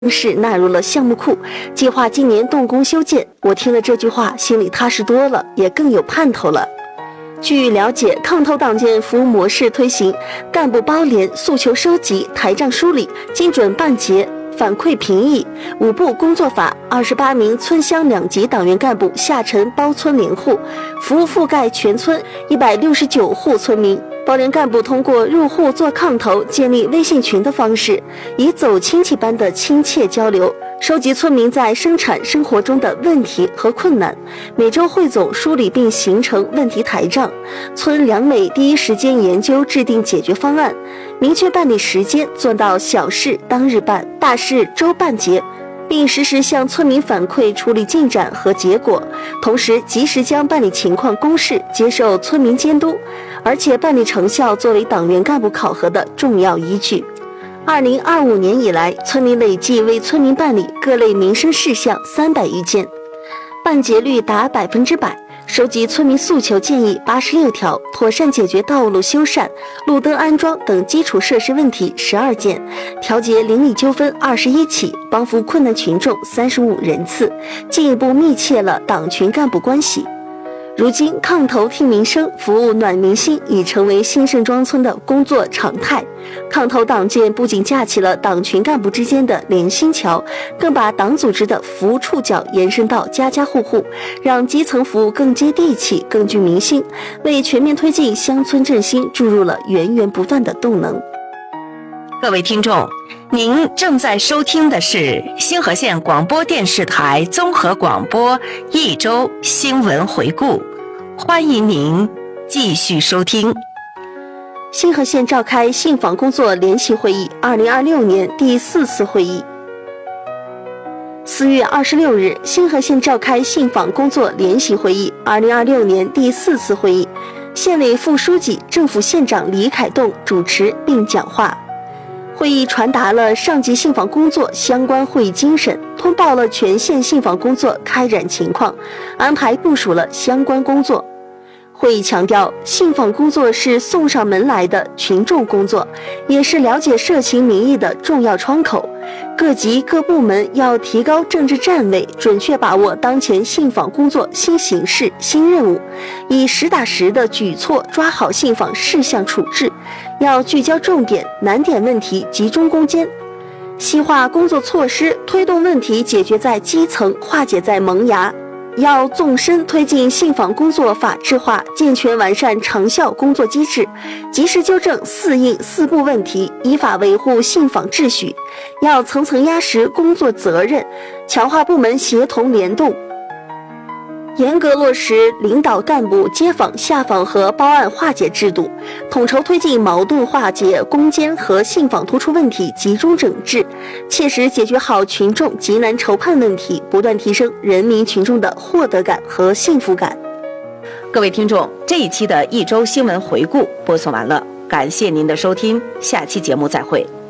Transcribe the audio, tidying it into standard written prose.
市纳入了项目库，计划今年动工修建。我听了这句话，心里踏实多了，也更有盼头了。据了解，抗投党建服务模式推行，干部包联、诉求收集、台账梳理、精准办结、反馈评议5步工作法，28名村乡2级党员干部下沉包村联户，服务覆盖全村169户村民。包联干部通过入户做抗投、建立微信群的方式，以走亲戚般的亲切交流，收集村民在生产生活中的问题和困难，每周汇总梳理并形成问题台账。村两委第一时间研究制定解决方案，明确办理时间，做到小事当日办，大事周办结，并实时向村民反馈处理进展和结果，同时及时将办理情况公示，接受村民监督，而且办理成效作为党员干部考核的重要依据。2025年以来，村里累计为村民办理各类民生事项300余件，办结率达100%，收集村民诉求建议86条，妥善解决道路修缮、路灯安装等基础设施问题12件，调解邻里纠纷21起，帮扶困难群众35人次，进一步密切了党群干部关系。如今，抗投替民生，服务暖民心已成为新盛庄村的工作常态。抗投党建不仅架起了党群干部之间的连心桥，更把党组织的服务触角延伸到家家户户，让基层服务更接地气、更具民心，为全面推进乡村振兴注入了源源不断的动能。 各位听众，您正在收听的是星河县广播电视台综合广播一周新闻回顾，欢迎您继续收听。 星河县召开信访工作联席会议，2026年第4次会议。4月26日，星河县召开信访工作联席会议，2026年第4次会议，县委副书记、政府县长李凯栋主持并讲话。会议传达了上级信访工作相关会议精神，通报了全县信访工作开展情况，安排部署了相关工作。会议强调，信访工作是送上门来的群众工作，也是了解社情民意的重要窗口。各级各部门要提高政治站位，准确把握当前信访工作新形势、新任务，以实打实的举措抓好信访事项处置，要聚焦重点、难点问题集中攻坚，细化工作措施，推动问题解决在基层，化解在萌芽。要纵深推进信访工作法治化，健全完善长效工作机制，及时纠正4应4不问题，依法维护信访秩序。要层层压实工作责任，强化部门协同联动，严格落实领导干部接访、下访和报案化解制度，统筹推进矛盾化解、攻坚和信访突出问题集中整治，切实解决好群众急难愁盼问题，不断提升人民群众的获得感和幸福感。 各位听众，这一期的一周新闻回顾播送完了，感谢您的收听，下期节目再会。